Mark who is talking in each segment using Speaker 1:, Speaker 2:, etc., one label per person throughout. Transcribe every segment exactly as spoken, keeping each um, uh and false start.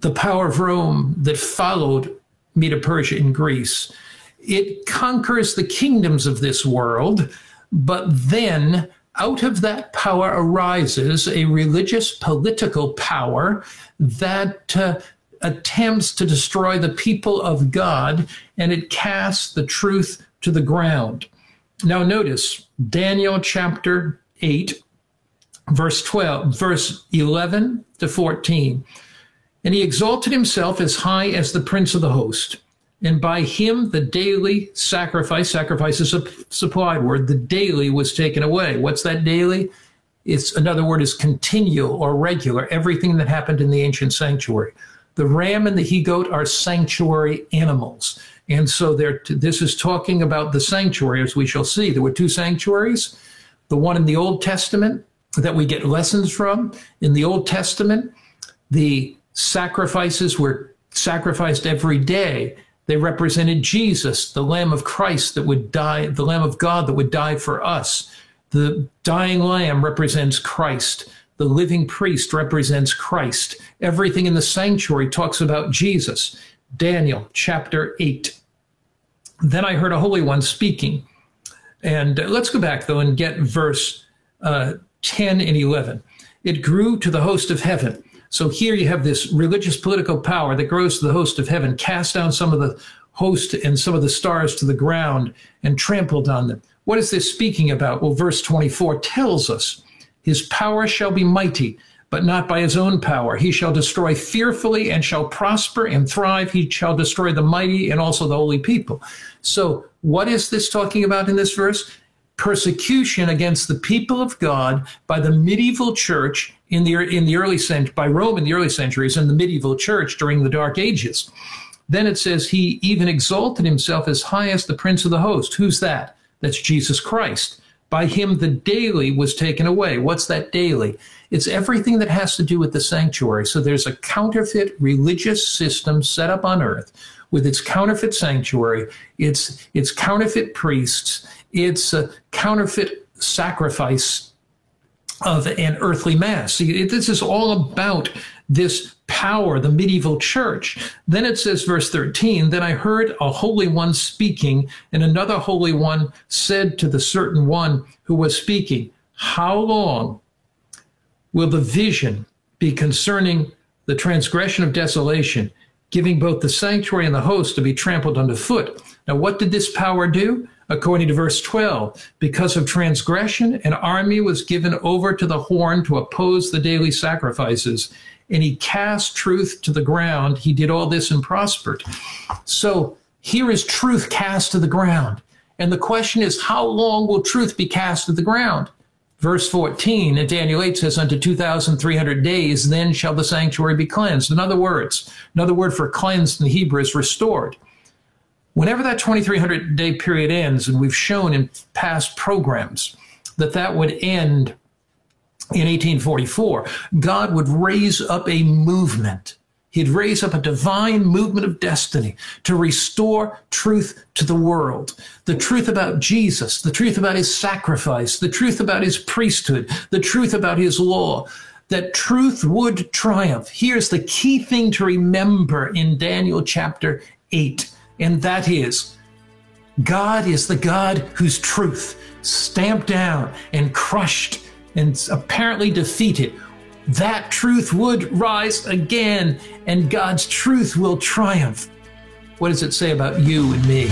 Speaker 1: the power of Rome that followed Medo-Persia in Greece. It conquers the kingdoms of this world, but then out of that power arises a religious political power that uh, attempts to destroy the people of God, and it casts the truth to the ground. Now notice Daniel chapter eight, verse twelve, verse eleven to fourteen. And he exalted himself as high as the prince of the host. And by him the daily sacrifice, sacrifice is a supplied word, the daily was taken away. What's that daily? It's another word is continual or regular, everything that happened in the ancient sanctuary. The ram and the he-goat are sanctuary animals. And so there, this is talking about the sanctuary, as we shall see. There were two sanctuaries, the one in the Old Testament that we get lessons from. In the Old Testament, the sacrifices were sacrificed every day. They represented Jesus, the Lamb of Christ that would die, the Lamb of God that would die for us. The dying lamb represents Christ. The living priest represents Christ. Everything in the sanctuary talks about Jesus. Daniel chapter eight. Then I heard a holy one speaking. And uh, let's go back, though, and get verse uh, ten and eleven. It grew to the host of heaven. So here you have this religious political power that grows to the host of heaven, cast down some of the host and some of the stars to the ground and trampled on them. What is this speaking about? Well, verse twenty-four tells us, his power shall be mighty, but not by his own power. He shall destroy fearfully and shall prosper and thrive. He shall destroy the mighty and also the holy people. So what is this talking about in this verse? Persecution against the people of God by the medieval church in the in the early century, by Rome in the early centuries, and the medieval church during the Dark Ages. Then it says he even exalted himself as high as the prince of the host. Who's that? That's Jesus Christ. By him the daily was taken away. What's that daily? It's everything that has to do with the sanctuary. So there's a counterfeit religious system set up on earth with its counterfeit sanctuary, its its counterfeit priests, its a counterfeit sacrifice of an earthly mass. See, this is all about this power, the medieval church. Then it says, verse thirteen, then I heard a holy one speaking, and another holy one said to the certain one who was speaking, how long will the vision be concerning the transgression of desolation, giving both the sanctuary and the host to be trampled underfoot? Now, what did this power do? According to verse twelve, because of transgression, an army was given over to the horn to oppose the daily sacrifices, and he cast truth to the ground. He did all this and prospered. So here is truth cast to the ground. And the question is, how long will truth be cast to the ground? Verse fourteen, and Daniel eight says, unto two thousand three hundred days, then shall the sanctuary be cleansed. In other words, another word for cleansed in Hebrew is restored. Whenever that twenty-three hundred day period ends, and we've shown in past programs that that would end in eighteen forty-four, God would raise up a movement. He'd raise up a divine movement of destiny to restore truth to the world. The truth about Jesus, the truth about his sacrifice, the truth about his priesthood, the truth about his law, that truth would triumph. Here's the key thing to remember in Daniel chapter eight. And that is, God is the God whose truth, stamped down and crushed and apparently defeated, that truth would rise again, and God's truth will triumph. What does it say about you and me?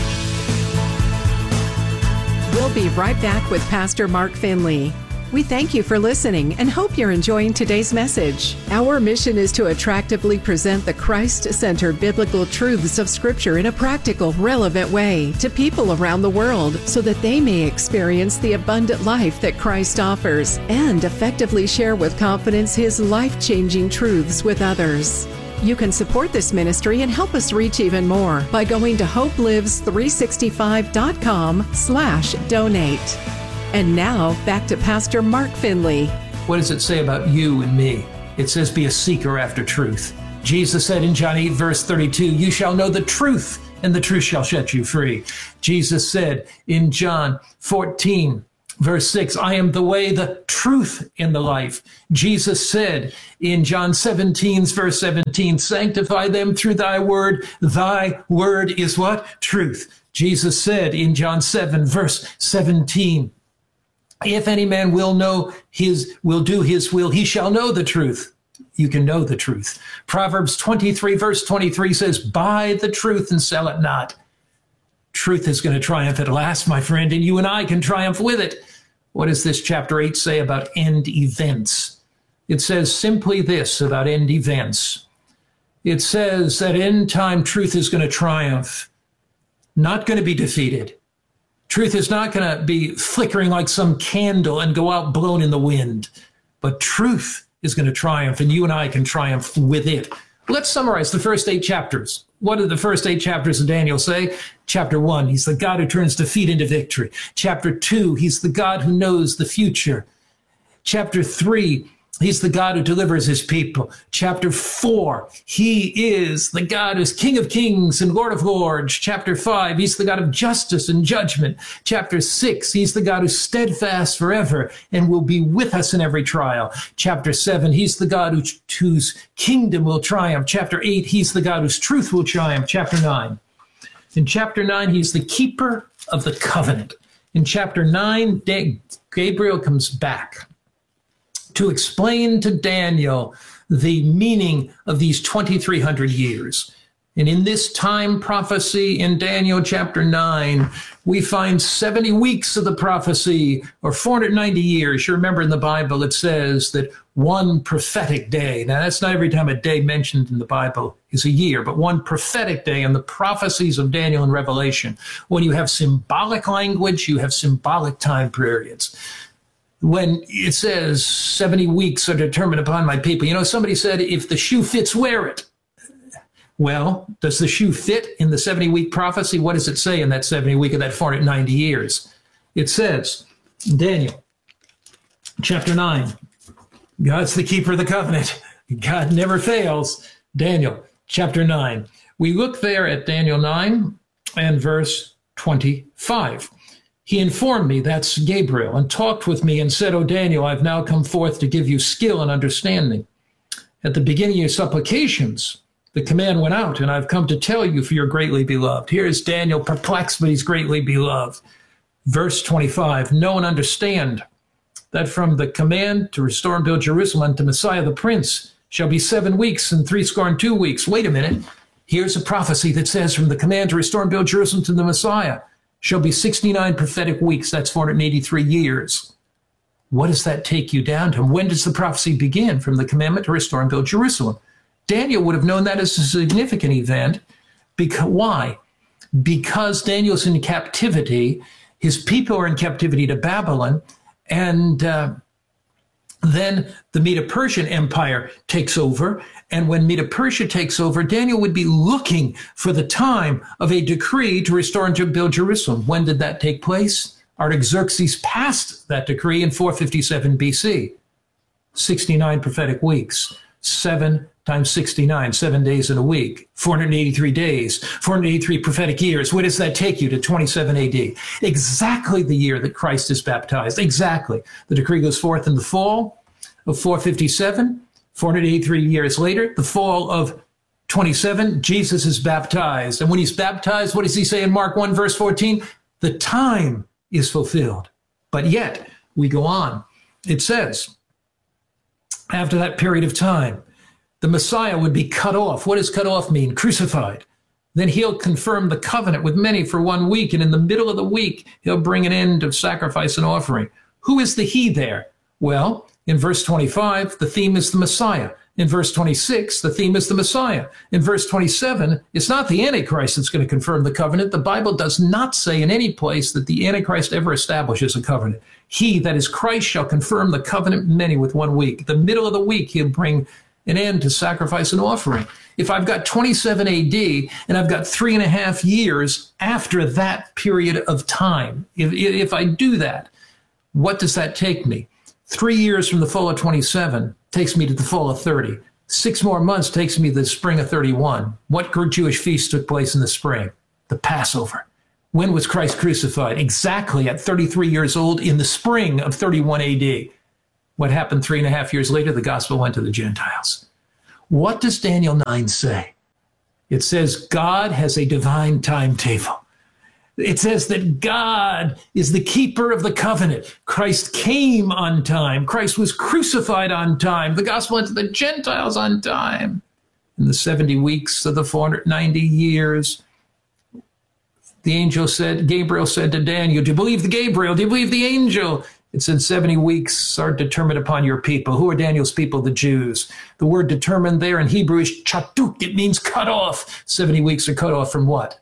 Speaker 2: We'll be right back with Pastor Mark Finley. We thank you for listening and hope you're enjoying today's message. Our mission is to attractively present the Christ-centered biblical truths of Scripture in a practical, relevant way to people around the world so that they may experience the abundant life that Christ offers and effectively share with confidence His life-changing truths with others. You can support this ministry and help us reach even more by going to hope lives three sixty-five dot com slash donate. And now, back to Pastor Mark Finley.
Speaker 1: What does it say about you and me? It says, be a seeker after truth. Jesus said in John eight, verse thirty-two, you shall know the truth, and the truth shall set you free. Jesus said in John fourteen, Verse six, I am the way, the truth, and the life. Jesus said in John seventeen, verse seventeen, sanctify them through thy word. Thy word is what? Truth. Jesus said in John seven, verse seventeen, if any man will know his, will do his will, he shall know the truth. You can know the truth. Proverbs twenty-three, verse twenty-three says, buy the truth and sell it not. Truth is going to triumph at last, my friend, and you and I can triumph with it. What does this chapter eight say about end events? It says simply this about end events. It says that end time truth is going to triumph, not going to be defeated. Truth is not going to be flickering like some candle and go out blown in the wind, but truth is going to triumph, and you and I can triumph with it. Let's summarize the first eight chapters. What did the first eight chapters of Daniel say? Chapter one, he's the God who turns defeat into victory. Chapter two, he's the God who knows the future. Chapter three, he's the God who delivers his people. Chapter four, he is the God who's King of kings and Lord of lords. Chapter five, he's the God of justice and judgment. Chapter six, he's the God who's steadfast forever and will be with us in every trial. Chapter seven, he's the God who, whose kingdom will triumph. Chapter eight, he's the God whose truth will triumph. Chapter nine. In chapter nine, he's the keeper of the covenant. In chapter nine, Gabriel comes back to explain to Daniel the meaning of these twenty-three hundred years. And in this time prophecy in Daniel chapter nine, we find seventy weeks of the prophecy, or four hundred ninety years. You remember in the Bible, it says that one prophetic day, now that's not every time a day mentioned in the Bible is a year, but one prophetic day in the prophecies of Daniel and Revelation. When you have symbolic language, you have symbolic time periods. When it says seventy weeks are determined upon my people, you know, somebody said, if the shoe fits, wear it. Well, does the shoe fit in the seventy-week prophecy? What does it say in that seventy week of that four hundred ninety years? It says, Daniel, chapter nine, God's the keeper of the covenant. God never fails. Daniel, chapter nine. We look there at Daniel nine and verse twenty-five. He informed me, that's Gabriel, and talked with me and said, O Daniel, I've now come forth to give you skill and understanding. At the beginning of your supplications, the command went out, and I've come to tell you, for you're greatly beloved. Here is Daniel perplexed, but he's greatly beloved. Verse twenty-five, know and understand that from the command to restore and build Jerusalem unto Messiah the Prince shall be seven weeks and three score and two weeks. Wait a minute. Here's a prophecy that says from the command to restore and build Jerusalem to the Messiah shall be sixty-nine prophetic weeks. That's four hundred eighty-three years. What does that take you down to? When does the prophecy begin? From the commandment to restore and build Jerusalem. Daniel would have known that as a significant event. Because, why? Because Daniel's in captivity. His people are in captivity to Babylon. And uh, then the Medo-Persian Empire takes over. And when Medo-Persia takes over, Daniel would be looking for the time of a decree to restore and to build Jerusalem. When did that take place? Artaxerxes passed that decree in four fifty-seven B C. sixty-nine prophetic weeks. Seven times sixty-nine, seven days in a week. four hundred eighty-three days, four hundred eighty-three prophetic years. Where does that take you? To twenty-seven A D. Exactly the year that Christ is baptized. Exactly. The decree goes forth in the fall of four fifty-seven. four hundred eighty-three years later, the fall of twenty-seven, Jesus is baptized. And when he's baptized, what does he say in Mark one, verse fourteen? The time is fulfilled. But yet, we go on. It says, after that period of time, the Messiah would be cut off. What does cut off mean? Crucified. Then he'll confirm the covenant with many for one week. And in the middle of the week, he'll bring an end of sacrifice and offering. Who is the he there? Well, in verse twenty-five, the theme is the Messiah. In verse twenty-six, the theme is the Messiah. In verse twenty-seven, it's not the Antichrist that's going to confirm the covenant. The Bible does not say in any place that the Antichrist ever establishes a covenant. He, that is Christ, shall confirm the covenant many with one week. The middle of the week, he'll bring an end to sacrifice and offering. If I've got twenty-seven A D and I've got three and a half years after that period of time, if, if I do that, what does that take me? Three years from the fall of twenty-seven takes me to the fall of thirty. Six more months takes me to the spring of thirty-one. What Jewish feast took place in the spring? The Passover. When was Christ crucified? Exactly at thirty-three years old in the spring of thirty-one A D. What happened three and a half years later? The gospel went to the Gentiles. What does Daniel nine say? It says God has a divine timetable. It says that God is the keeper of the covenant. Christ came on time. Christ was crucified on time. The gospel went to the Gentiles on time. In the seventy weeks of the four hundred ninety years, the angel said, Gabriel said to Daniel, do you believe the Gabriel? Do you believe the angel? It said seventy weeks are determined upon your people. Who are Daniel's people? The Jews. The word determined there in Hebrew is chatuk. It means cut off. seventy weeks are cut off from what?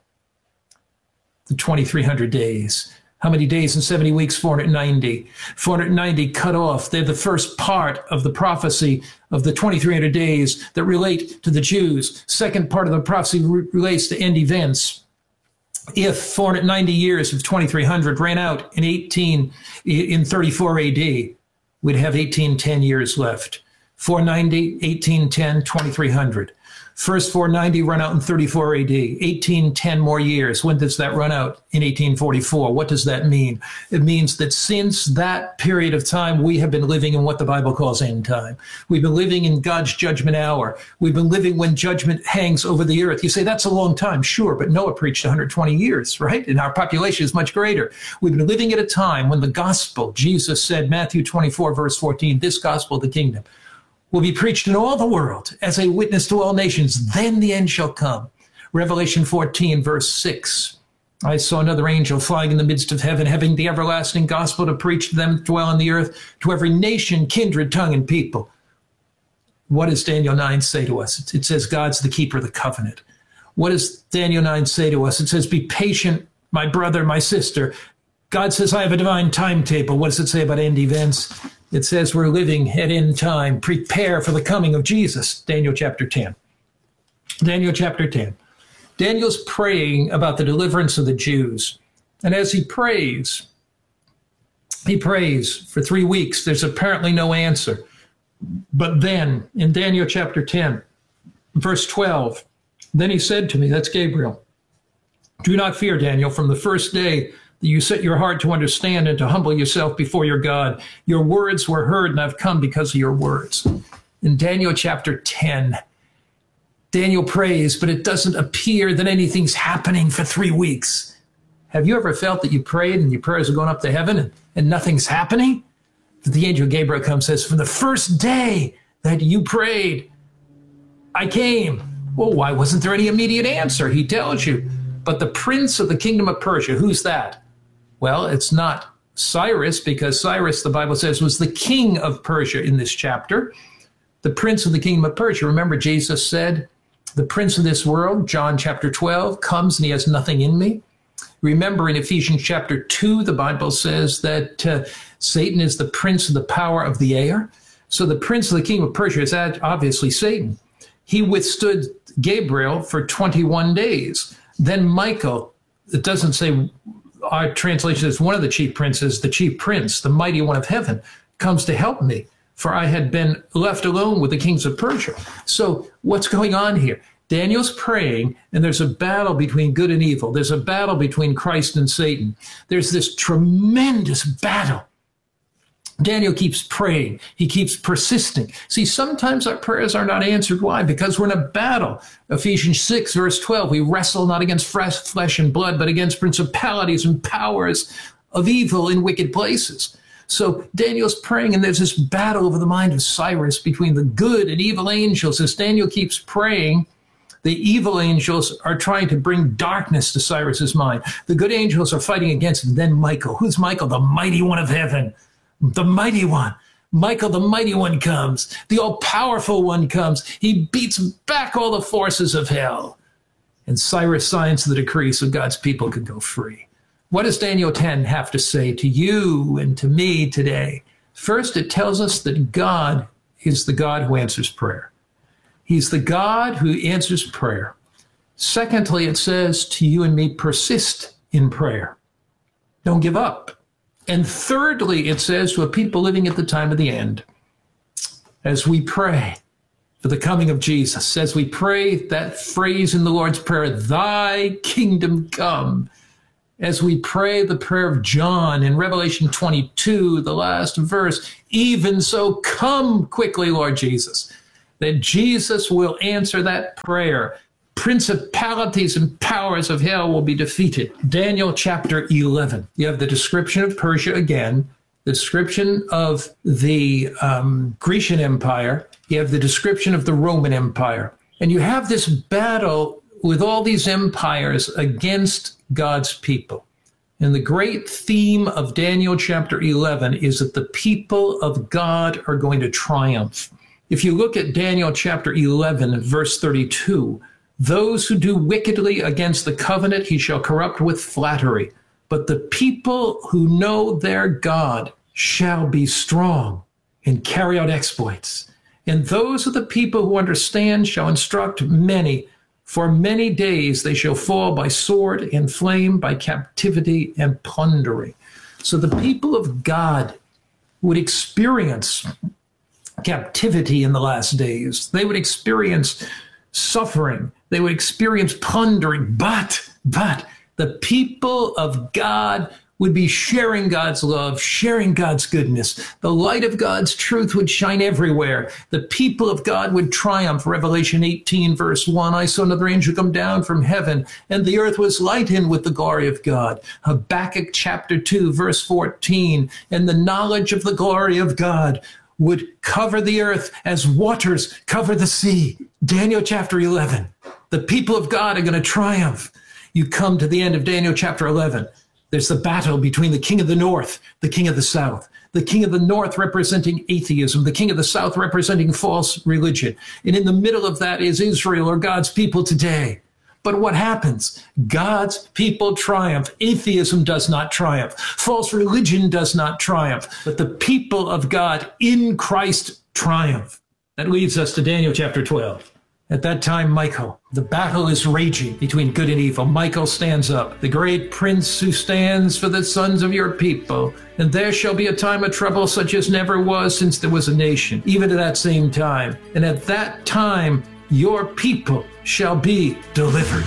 Speaker 1: The twenty-three hundred days. How many days in seventy weeks? four hundred ninety. four hundred ninety cut off. They're the first part of the prophecy of the twenty-three hundred days that relate to the Jews. Second part of the prophecy re- relates to end events. If four hundred ninety years of twenty-three hundred ran out in eighteen in thirty-four A D, we'd have eighteen ten years left. four ninety, eighteen ten, twenty-three hundred. First four ninety run out in thirty-four A D, eighteen ten more years. When does that run out? In eighteen forty-four. What does that mean? It means that since that period of time, we have been living in what the Bible calls end time. We've been living in God's judgment hour. We've been living when judgment hangs over the earth. You say, that's a long time. Sure, but Noah preached one hundred twenty years, right? And our population is much greater. We've been living at a time when the gospel, Jesus said, Matthew twenty-four, verse fourteen, this gospel of the kingdom will be preached in all the world as a witness to all nations. Then the end shall come. Revelation fourteen, verse six. I saw another angel flying in the midst of heaven, having the everlasting gospel to preach to them that dwell on the earth, to every nation, kindred, tongue, and people. What does Daniel nine say to us? It says God's the keeper of the covenant. What does Daniel nine say to us? It says, be patient, my brother, my sister. God says, I have a divine timetable. What does it say about end events? It says we're living at end time. Prepare for the coming of Jesus. Daniel chapter ten. Daniel chapter ten. Daniel's praying about the deliverance of the Jews. And as he prays, he prays for three weeks. There's apparently no answer. But then in Daniel chapter ten, verse twelve, then he said to me, that's Gabriel, do not fear, Daniel, from the first day you set your heart to understand and to humble yourself before your God. Your words were heard, and I've come because of your words. In Daniel chapter ten, Daniel prays, but it doesn't appear that anything's happening for three weeks. Have you ever felt that you prayed and your prayers are going up to heaven and, and nothing's happening? But the angel Gabriel comes and says, from the first day that you prayed, I came. Well, why wasn't there any immediate answer? He tells you. But the prince of the kingdom of Persia, who's that? Well, it's not Cyrus, because Cyrus, the Bible says, was the king of Persia in this chapter. The prince of the kingdom of Persia. Remember, Jesus said, the prince of this world, John chapter twelve, comes and he has nothing in me. Remember, in Ephesians chapter two, the Bible says that uh, Satan is the prince of the power of the air. So the prince of the kingdom of Persia is obviously Satan. He withstood Gabriel for twenty-one days. Then Michael, it doesn't say, our translation is one of the chief princes, the chief prince, the mighty one of heaven, comes to help me, for I had been left alone with the kings of Persia. So what's going on here? Daniel's praying, and there's a battle between good and evil. There's a battle between Christ and Satan. There's this tremendous battle. Daniel keeps praying. He keeps persisting. See, sometimes our prayers are not answered. Why? Because we're in a battle. Ephesians six, verse twelve, we wrestle not against flesh and blood, but against principalities and powers of evil in wicked places. So Daniel's praying, and there's this battle over the mind of Cyrus between the good and evil angels. As Daniel keeps praying, the evil angels are trying to bring darkness to Cyrus's mind. The good angels are fighting against him. Then Michael. Who's Michael? The mighty one of heaven. The mighty one. Michael, the mighty one, comes. The all-powerful one comes. He beats back all the forces of hell. And Cyrus signs the decree so God's people could go free. What does Daniel ten have to say to you and to me today? First, it tells us that God is the God who answers prayer. He's the God who answers prayer. Secondly, it says to you and me, persist in prayer. Don't give up. And thirdly, it says to a people living at the time of the end, as we pray for the coming of Jesus, as we pray that phrase in the Lord's Prayer, thy kingdom come, as we pray the prayer of John in Revelation twenty-two, the last verse, even so come quickly, Lord Jesus, that Jesus will answer that prayer. Principalities and powers of hell will be defeated. Daniel chapter eleven. You have the description of Persia again, the description of the um, Grecian Empire. You have the description of the Roman Empire. And you have this battle with all these empires against God's people. And the great theme of Daniel chapter eleven is that the people of God are going to triumph. If you look at Daniel chapter eleven, verse thirty-two, those who do wickedly against the covenant, he shall corrupt with flattery. But the people who know their God shall be strong and carry out exploits. And those of the people who understand shall instruct many. For many days they shall fall by sword and flame, by captivity and plundering. So the people of God would experience captivity in the last days. They would experience suffering. They would experience plundering. But, but the people of God would be sharing God's love, sharing God's goodness. The light of God's truth would shine everywhere. The people of God would triumph. Revelation eighteen, verse one, I saw another angel come down from heaven, and the earth was lightened with the glory of God. Habakkuk chapter two, verse fourteen, and the knowledge of the glory of God would cover the earth as waters cover the sea. Daniel chapter eleven, the people of God are going to triumph. You come to the end of Daniel chapter eleven. There's the battle between the king of the north, the king of the south. The king of the north representing atheism, the king of the south representing false religion. And in the middle of that is Israel, or God's people today. But what happens? God's people triumph. Atheism does not triumph. False religion does not triumph. But the people of God in Christ triumph. That leads us to Daniel chapter twelve. At that time, Michael, the battle is raging between good and evil. Michael stands up, the great prince who stands for the sons of your people. And there shall be a time of trouble such as never was since there was a nation, even at that same time. And at that time, your people shall be delivered.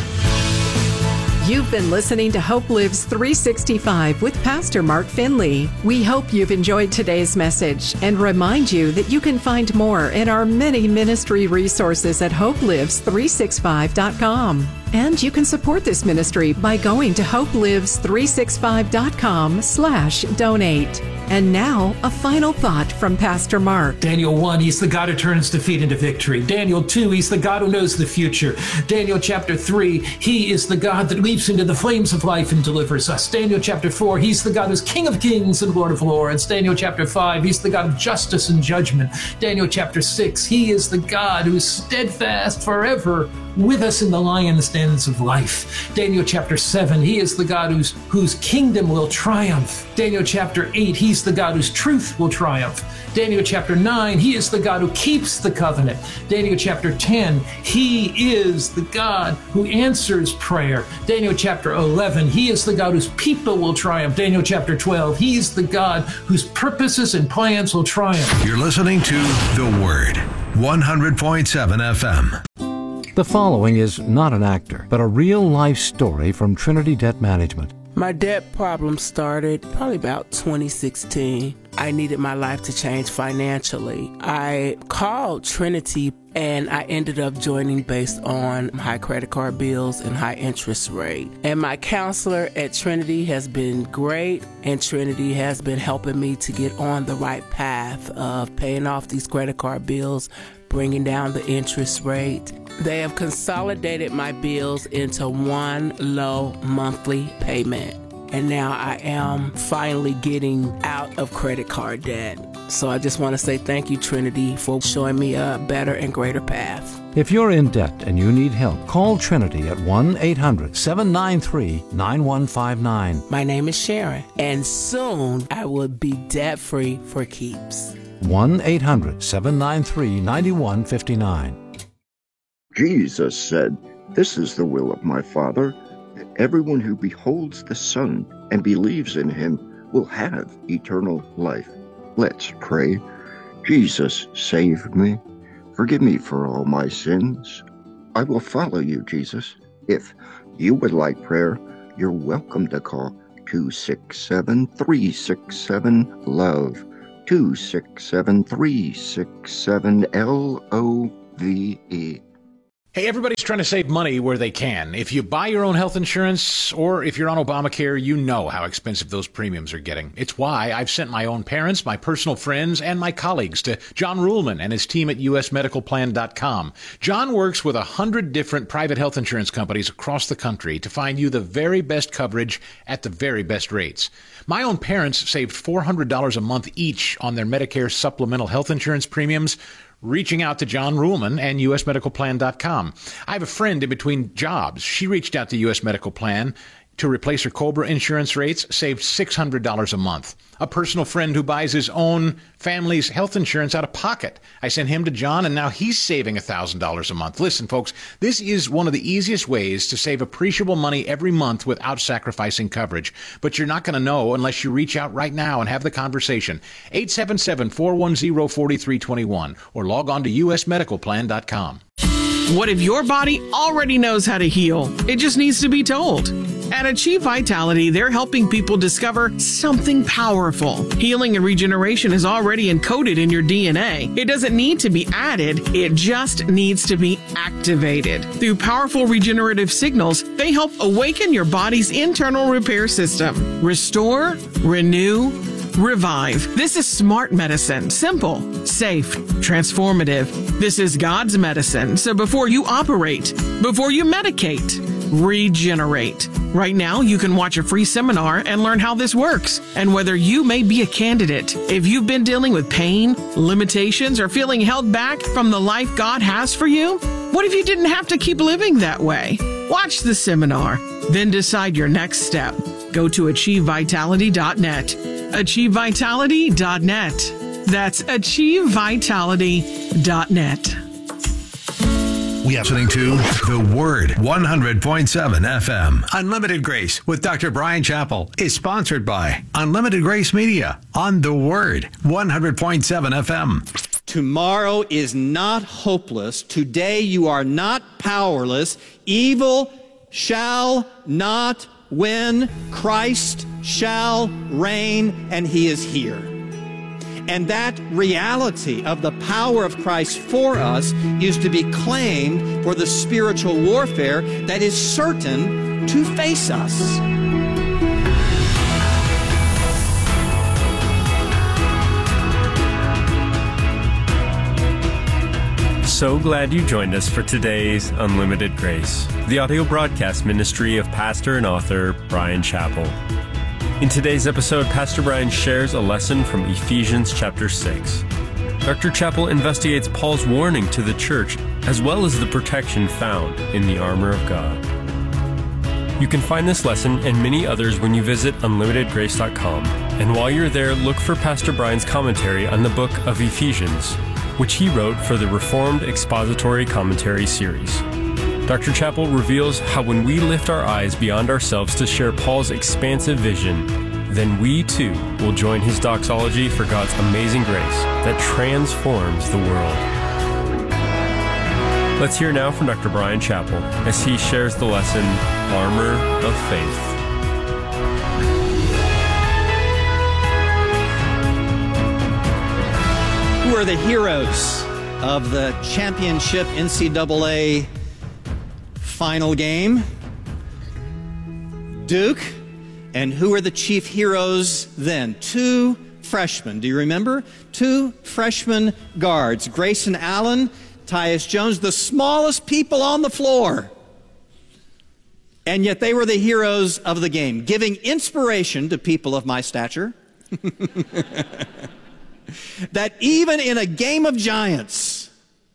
Speaker 2: You've been listening to Hope Lives three sixty-five with Pastor Mark Finley. We hope you've enjoyed today's message and remind you that you can find more in our many ministry resources at hope lives three sixty-five dot com. And you can support this ministry by going to hope lives three sixty-five dot com slash donate. And now, a final thought from Pastor Mark.
Speaker 1: Daniel one, he's the God who turns defeat into victory. Daniel two, he's the God who knows the future. Daniel chapter three, he is the God that leaps into the flames of life and delivers us. Daniel chapter four, he's the God who's King of kings and Lord of lords. Daniel chapter five, he's the God of justice and judgment. Daniel chapter six, he is the God who's steadfast forever with us in the lion's dens of life. Daniel chapter seven, he is the God whose, whose kingdom will triumph. Daniel chapter eight, he's the God whose truth will triumph. Daniel chapter nine, he is the God who keeps the covenant. Daniel chapter ten, he is the God who answers prayer. Daniel chapter eleven, he is the God whose people will triumph. Daniel chapter twelve, he's the God whose purposes and plans will triumph.
Speaker 3: You're listening to The Word, one hundred point seven F M.
Speaker 4: The following is not an actor, but a real-life story from Trinity Debt Management.
Speaker 5: My debt problem started probably about twenty sixteen. I needed my life to change financially. I called Trinity and I ended up joining based on high credit card bills and high interest rate. And my counselor at Trinity has been great, and Trinity has been helping me to get on the right path of paying off these credit card bills, bringing down the interest rate. They have consolidated my bills into one low monthly payment. And now I am finally getting out of credit card debt. So I just want to say thank you, Trinity, for showing me a better and greater path.
Speaker 4: If you're in debt and you need help, call Trinity at one eight hundred seven nine three nine one five nine.
Speaker 5: My name is Sharon, and soon I will be debt-free for keeps.
Speaker 4: one eight hundred seven nine three nine one five nine.
Speaker 6: Jesus said, "This is the will of my Father, that everyone who beholds the Son and believes in him will have eternal life." Let's pray. Jesus, save me. Forgive me for all my sins. I will follow you, Jesus. If you would like prayer, you're welcome to call two six seven, three six seven, LOVE, two six seven, three six seven, L O V E.
Speaker 7: Hey, everybody's trying to save money where they can. If you buy your own health insurance or if you're on Obamacare, you know how expensive those premiums are getting. It's why I've sent my own parents, my personal friends, and my colleagues to John Ruhlman and his team at U S medical plan dot com. John works with a hundred different private health insurance companies across the country to find you the very best coverage at the very best rates. My own parents saved four hundred dollars a month each on their Medicare supplemental health insurance premiums, reaching out to John Ruhlman and U S medical plan dot com. I have a friend in between jobs. She reached out to U S Medical Plan to replace her COBRA insurance rates, saved six hundred dollars a month. A personal friend who buys his own family's health insurance out of pocket. I sent him to John, and now he's saving one thousand dollars a month. Listen, folks, this is one of the easiest ways to save appreciable money every month without sacrificing coverage. But you're not going to know unless you reach out right now and have the conversation. eight seven seven, four one zero, four three two one or log on to U S medical plan dot com.
Speaker 8: What if your body already knows how to heal? It just needs to be told. At Achieve Vitality, they're helping people discover something powerful. Healing and regeneration is already encoded in your D N A. It doesn't need to be added, it just needs to be activated. Through powerful regenerative signals, they help awaken your body's internal repair system. Restore, renew, revive. This is smart medicine. Simple, safe, transformative. This is God's medicine. So before you operate, before you medicate, regenerate. Right now, you can watch a free seminar and learn how this works and whether you may be a candidate. If you've been dealing with pain, limitations, or feeling held back from the life God has for you, what if you didn't have to keep living that way? Watch the seminar, then decide your next step. Go to achieve vitality dot net. achieve vitality dot net. That's achieve vitality dot net.
Speaker 3: We are listening to The Word, one hundred point seven F M. Unlimited Grace with Doctor Brian Chappell is sponsored by Unlimited Grace Media on The Word, one hundred point seven F M.
Speaker 9: Tomorrow is not hopeless. Today you are not powerless. Evil shall not win. Christ shall reign, and he is here. And that reality of the power of Christ for us is to be claimed for the spiritual warfare that is certain to face us.
Speaker 10: So glad you joined us for today's Unlimited Grace, the audio broadcast ministry of pastor and author Brian Chappell. In today's episode, Pastor Brian shares a lesson from Ephesians chapter six. Doctor Chappell investigates Paul's warning to the church, as well as the protection found in the armor of God. You can find this lesson and many others when you visit unlimited grace dot com. And while you're there, look for Pastor Brian's commentary on the book of Ephesians, which he wrote for the Reformed Expository Commentary series. Doctor Chappell reveals how when we lift our eyes beyond ourselves to share Paul's expansive vision, then we too will join his doxology for God's amazing grace that transforms the world. Let's hear now from Doctor Brian Chappell as he shares the lesson, Armor of Faith.
Speaker 9: Who are the heroes of the championship N C double A final game? Duke. And who are the chief heroes then? Two freshmen. Do you remember? Two freshman guards. Grayson Allen, Tyus Jones, the smallest people on the floor. And yet they were the heroes of the game, giving inspiration to people of my stature. That even in a game of giants,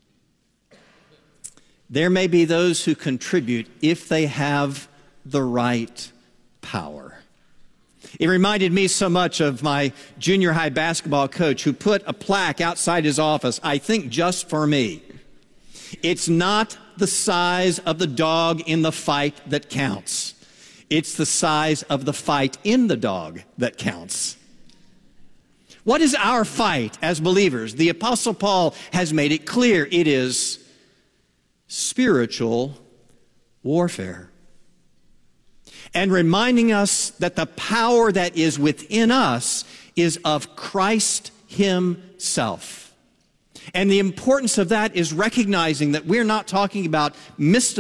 Speaker 9: there may be those who contribute if they have the right power. It reminded me so much of my junior high basketball coach who put a plaque outside his office, I think just for me. It's not the size of the dog in the fight that counts. It's the size of the fight in the dog that counts. What is our fight as believers? The Apostle Paul has made it clear. It is spiritual warfare. and reminding us that the power that is within us is of Christ himself. And the importance of that is recognizing that we're not talking about mystical